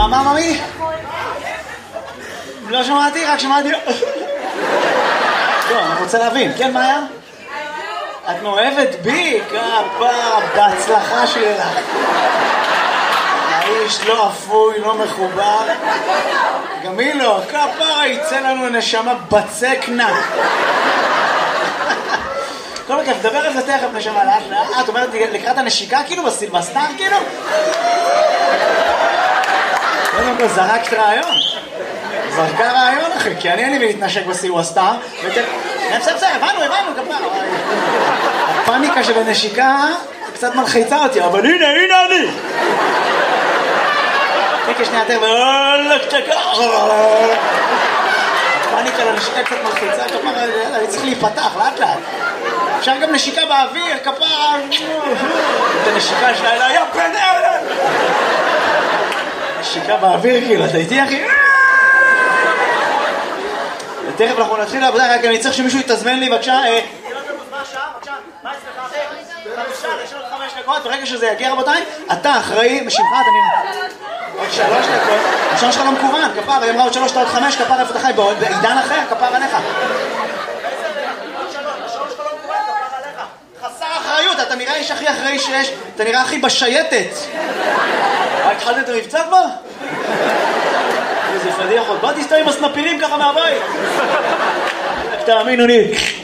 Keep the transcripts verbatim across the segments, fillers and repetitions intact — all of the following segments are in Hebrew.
מה, מה, ממי? לא שמעתי, רק שמעתי... לא, אני רוצה להבין. כן, מה היה? את מאוהבת בי? כפרה, בהצלחה שלך. האיש לא אפוי, לא מחובר. גם היא לא, כפרה, יצא לנו נשמה בצק נק. כל מקרה, תדבר על זה תכף נשמה לאט לאט. את אומרת לקראת הנשיקה כאילו בסילבסטר כאילו? קודם כל זרקת רעיון. זרקה רעיון אחי, כי אני אין לי להתנשק בסילבסטר. בסדר, בסדר, הבנו, הבנו, כפרה. הפאניקה של הנשיקה קצת מלחיצה אותי, אבל הנה, הנה אני. תקי שנייה יותר, הפאניקה לנשיקה קצת מלחיצה, כפרה, אני צריך להיפתח, לאט לאט. אפשר גם נשיקה באוויר, כפרה, את הנשיקה שלה, אלא, יא בן ארן! נשיקה באוויר, כאילו, אתה איתי, אחי? תכף אנחנו נתחיל לעבודה, רק אני צריך שמישהו יתזמן לי, בבקשה. מה השעה? בבקשה, מה אצלך? חמישה, יש עוד חמש דקות, ברגע שזה יגיע רבותיי, אתה אחראי, משמך, אתה נראה. עוד שלוש דקות, השעון שלך לא מקוון, כפר, היא אמרה עוד שלוש, עוד חמש, כפר, איפה אתה חי? בעידן אחר, כפר עליך. אתה נראה איש הכי אחראי שיש, אתה נראה הכי בשייטת. התחלת את המבצע כבר? איזה פדיח עוד, באתי סתם עם הסנפירים ככה מהבית. תאמינו לי.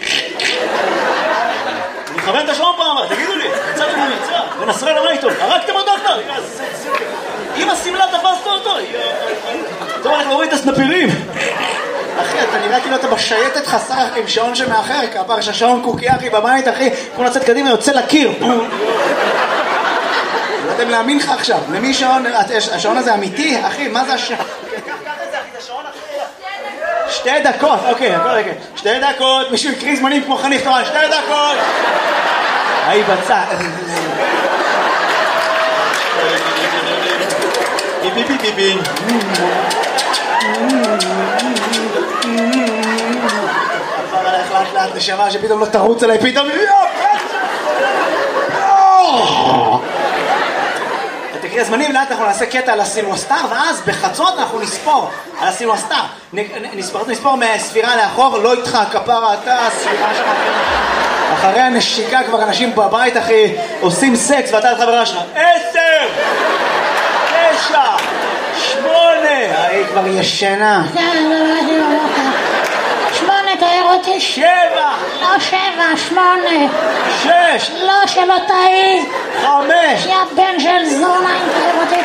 אני מכוון את השעון פעם, תגידו לי, יצאתם למבצע, ונסראללה מה איתו? הרגתם אותו כבר? אמא סמלה תפסת אותו. טוב, אנחנו רואים את הסנפירים. אחי, אתה נראה כאילו אתה בשייטת חסר עם שעון שמאחר, כפר שהשעון קוקי אחי בבית, אחי, כמו לצאת קדימה, יוצא לקיר. לא יודעים להאמין לך עכשיו, למי שעון, השעון הזה אמיתי, אחי, מה זה השעון? קח את זה, אחי, זה שעון אחי. שתי דקות, אוקיי, הכל רגע. שתי דקות, מישהו יקריא זמנים כמו חניך תורן, שתי דקות. היי בצע. ביבי ביבי ביבי. עבר עליך לאט לאט נשמה שפתאום לא תרוץ עליי פתאום תקריא זמנים לאט אנחנו נעשה קטע על הסילבסטר ואז בחצות אנחנו נספור על הסילבסטר נספור מהספירה לאחור לא איתך כפרה אתה הספירה שלך אחרי הנשיקה כבר אנשים בבית אחי עושים סקס ואתה את חברה שלך עשר תשע שמונה, היא כבר ישנה. שמונה, תאר אותי. שבע. לא שבע, שמונה. שש. לא, שלא תאי. חמש. יא בן של זונה, אם תאר אותי.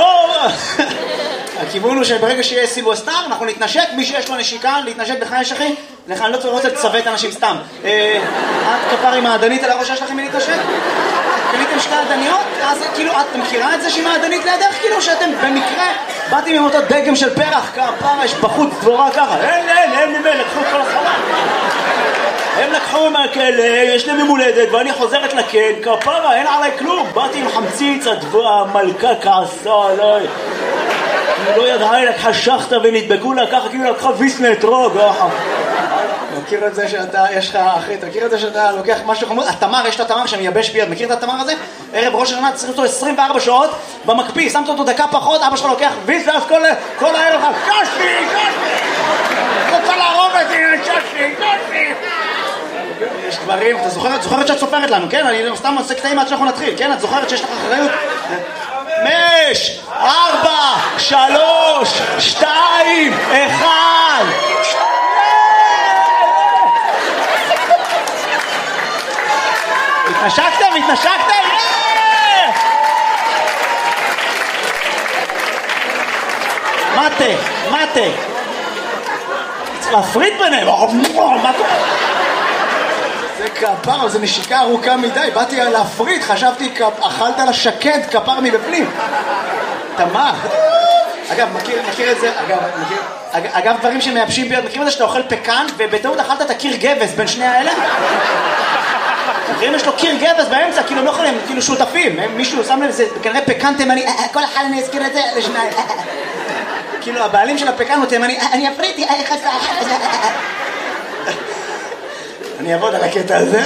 הכיוון הוא שברגע שיהיה סילבסטר, אנחנו נתנשק, מי שיש לו נשיקה, להתנשק בחי יש אחי. לך, אני לא רוצה לצוות אנשים סתם. את כפר עם העדנית על הראש שלכם מלהתנשק? קניתם שתי עדניות? אז כאילו, את מכירה את זה שהיא מעדנית לידך? כאילו שאתם במקרה באתם עם אותו דגם של פרח, כפרה, יש בחוץ דבורה ככה. אין, אין, אין לי מלך, לקחו את כל החלל. הם לקחו מהכלא, יש להם ממולדת, ואני חוזרת לכן, כפרה, אין עליי כלום. באתי עם חמציץ, המלכה כעסה עליי. היא לא ידעה, היא לקחה שחטה ונדבקו לה ככה, כאילו לקחה ויסנה אתרוג. מכיר את זה שאתה, יש לך, אחי, תכיר את זה שאתה לוקח משהו חמוד? התמר, יש את התמר שמייבש ביד, מכיר את התמר הזה? ערב ראש השנה, צריך אותו עשרים וארבע שעות במקפיא, שמת אותו דקה פחות, אבא שלך לוקח ויס, ואז כל, כל הערב לך, קשתי, קשתי! רוצה להרוג אותי, קשתי, קשתי! יש דברים, אתה זוכרת, זוכרת שאת סופרת לנו, כן? אני סתם עושה קטעים עד שאנחנו נתחיל, כן? את זוכרת שיש לך אחריות? חמש, ארבע, שלוש, שתיים, אחד! התנשקתם? התנשקתם? מטה, מטה. צריך להפריד ביניהם. מה קורה? זה כפר, זה נשיקה ארוכה מדי. באתי להפריד, חשבתי אכלת לשקד כפר מבפנים. תמר. אגב, מכיר, מכיר את זה? אגב, מכיר? אגב, דברים שמייבשים ביד, מכירים את זה שאתה אוכל פקן ובטעות אכלת את הקיר גבס בין שני האלה? אם יש לו קיר גבס באמצע, כאילו הם לא יכולים, כאילו שותפים, מישהו שם לב, זה כנראה פקן תימני, כל אחד אני אזכיר את זה לשניים. כאילו הבעלים של הפקן הוא תימני, אני אפריתי, אני אעבוד על הקטע הזה.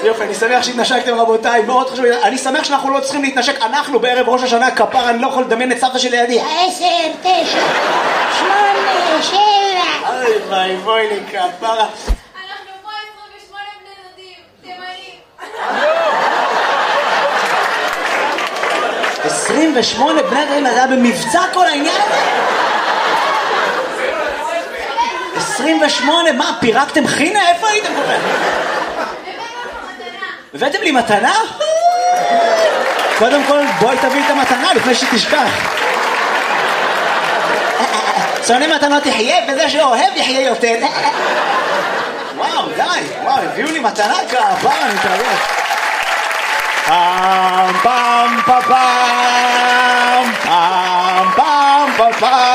יופי, אני שמח שהתנשקתם רבותיי, מאוד חשוב, אני שמח שאנחנו לא צריכים להתנשק, אנחנו בערב ראש השנה כפר, אני לא יכול לדמיין את סבתא שלי לידי. עשר, תשע, שמונה, שבע. אוי ביי, בואי לי כפרה. אנחנו פה עשרים ושמונה בני דודים, תימנים. עשרים ושמונה בני דודים, זה היה במבצע כל העניין הזה? עשרים ושמונה, מה, פירקתם חינה? איפה הייתם כולכם? הבאתם לי מתנה? קודם כל, בואי תביא את המתנה לפני שתשכח. שונא מתנות יחיה, וזה שאוהב יחיה יותר. וואו, די, וואו, הביאו לי מתנה כעבר, אני מתרגש. פעם, פעם, פעם, פעם, פעם, פעם, פעם,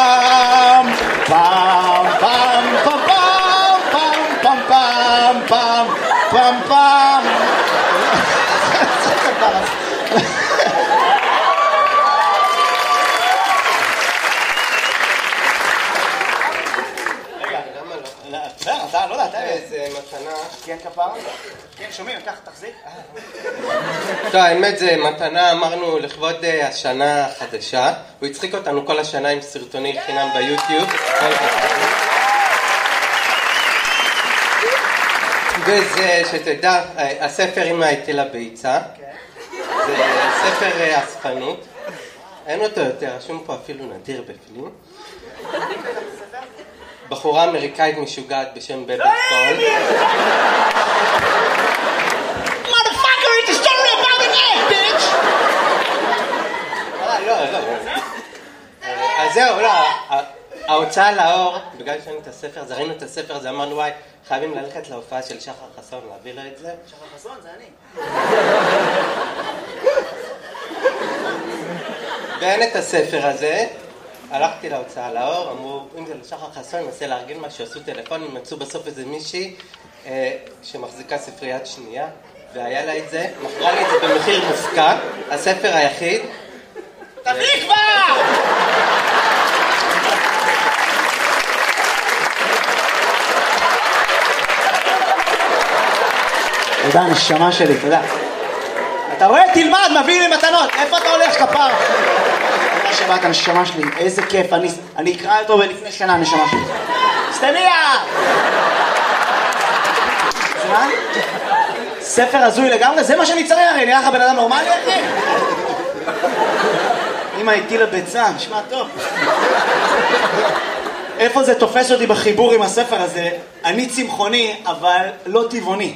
פעם, פעם, פעם, פעם, פעם, פעם, פעם, פעם. אתה לא יודע, אתה איזה מתנה. כן כפר? כן, שומעים, ככה תחזיק. טוב, האמת זה מתנה, אמרנו לכבוד השנה החדשה. הוא הצחיק אותנו כל השנה עם סרטוני חינם ביוטיוב. וזה, שתדע, הספר אמא הטילה ביצה. זה ספר אספנות. אין אותו יותר, רשום פה אפילו נדיר בפנים. בחורה אמריקאית משוגעת בשם בבת קול. Motherfucker, it's a story about an egg, bitch! לא, לא. אז זהו, לא. ההוצאה לאור, בגלל שראינו את הספר, אז ראינו את הספר הזה, אמרנו וואי, חייבים ללכת להופעה של שחר חסון, להביא לו את זה. שחר חסון, זה אני. ואין את הספר הזה. הלכתי להוצאה לאור, אמרו, אם זה לשחר חסון, ננסה להרגיל משהו, עשו טלפון, מצאו בסוף איזה מישהי אה, שמחזיקה ספריית שנייה, והיה לה את זה, מכרה לי את זה במחיר מופקע, הספר היחיד. תביא כבר! תודה, נשמה שלי, תודה. אתה רואה? תלמד, מביא לי מתנות. איפה אתה הולך, כפר? תודה שבאת, נשמה שלי. איזה כיף. אני, אני אקרא אותו בלפני שנה, נשמה שלי. סטניה! מה? ספר הזוי לגמרי? זה מה שאני צריך, הרי נראה לך בן אדם נורמלי, אחי? אמא הטילה ביצה, נשמע טוב. איפה זה תופס אותי בחיבור עם הספר הזה? אני צמחוני, אבל לא טבעוני.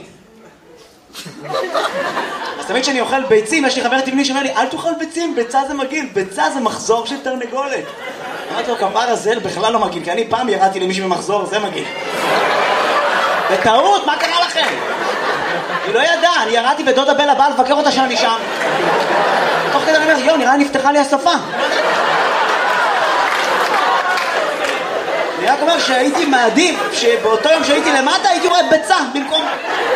אז תמיד כשאני אוכל ביצים, יש לי חבר טבעוני שאומר לי, אל תאכל ביצים, ביצה זה מגעיל, ביצה זה מחזור של תרנגולת. אמרתי לו, כפר הזה בכלל לא מגעיל, כי אני פעם ירדתי למישהו במחזור, זה מגעיל. בטעות, מה קרה לכם? היא לא ידעה, אני ירדתי ודודה בלה באה לבקר אותה שאני שם. תוך כדי אני אומר, יו, נראה נפתחה לי השפה. אני רק אומר שהייתי מעדיף, שבאותו יום שהייתי למטה, הייתי רואה ביצה במקום...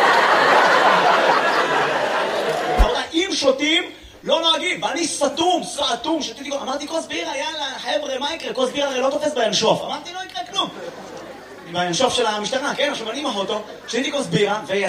אם שותים, לא נוהגים, ואני סתום, סתום, שתיתי... אמרתי, כוס בירה, יאללה, חבר'ה, מה יקרה? כוס בירה הרי לא תופס בינשוף. אמרתי, לא יקרה כלום. בינשוף של המשטרה, כן? עכשיו אני עם האוטו, שתיתי כוס בירה,